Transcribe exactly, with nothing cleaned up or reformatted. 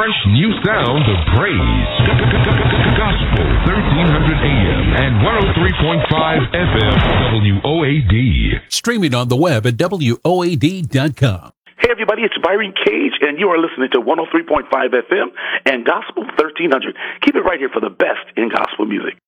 fresh new sound of praise. Gospel thirteen hundred A M and one oh three point five F M W O A D. Streaming on the web at W O A D dot com. Hey everybody, it's Byron Cage, and you are listening to one oh three point five F M and Gospel thirteen hundred. Keep it right here for the best in gospel music.